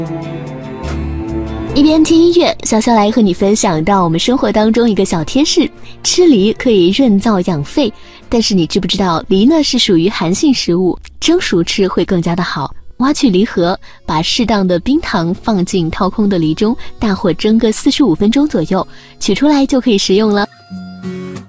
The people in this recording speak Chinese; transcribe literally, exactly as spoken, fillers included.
一边听音乐，潇潇来和你分享到我们生活当中一个小贴士：吃梨可以润燥养肺，但是你知不知道梨呢是属于寒性食物，蒸熟吃会更加的好。挖去梨核，把适当的冰糖放进掏空的梨中，大火蒸个四十五分钟左右，取出来就可以食用了。